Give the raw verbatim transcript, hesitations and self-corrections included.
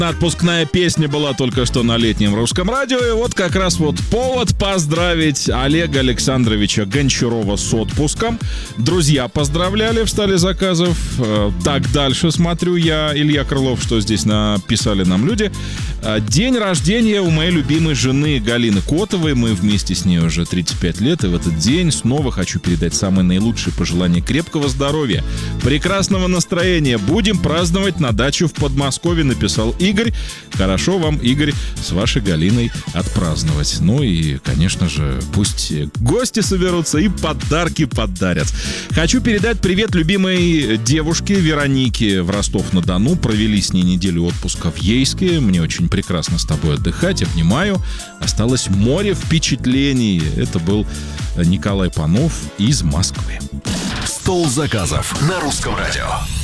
Отпускная песня была только что на летнем русском радио. И вот как раз вот повод поздравить Олега Александровича Гончарова с отпуском. Друзья поздравляли в столе заказов. Так, дальше смотрю я, Илья Крылов, что здесь написали нам люди. День рождения у моей любимой жены Галины Котовой. Мы вместе с ней уже тридцать пять лет. И в этот день снова хочу передать самые наилучшие пожелания крепкого здоровья, прекрасного настроения. Будем праздновать на дачу в Подмосковье, написал Игорь. Хорошо вам, Игорь, с вашей Галиной отпраздновать. Ну и, конечно же, пусть гости соберутся и подарки подарят. Хочу передать привет любимой девушке Веронике в Ростов-на-Дону. Провели с ней неделю отпуска в Ейске. Мне очень прекрасно с тобой отдыхать. Обнимаю. Осталось море впечатлений. Это был Николай Панов из Москвы. Стол заказов на русском радио.